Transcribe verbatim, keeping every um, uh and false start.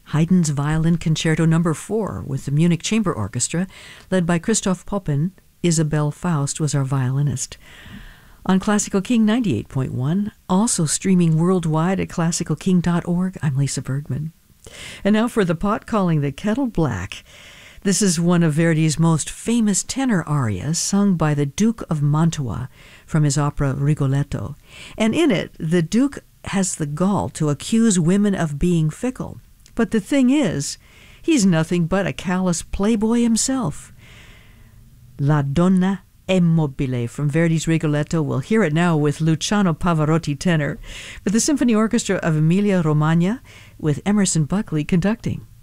Haydn's Violin Concerto Number four with the Munich Chamber Orchestra, led by Christoph Poppen. Isabel Faust was our violinist. On Classical King ninety-eight point one, also streaming worldwide at classical king dot org, I'm Lisa Bergman. And now for the pot calling the kettle black. This is one of Verdi's most famous tenor arias, sung by the Duke of Mantua from his opera Rigoletto. And in it, the Duke has the gall to accuse women of being fickle. But the thing is, he's nothing but a callous playboy himself. La Donna è mobile from Verdi's Rigoletto. We'll hear it now with Luciano Pavarotti tenor, with the Symphony Orchestra of Emilia-Romagna with Emerson Buckley conducting.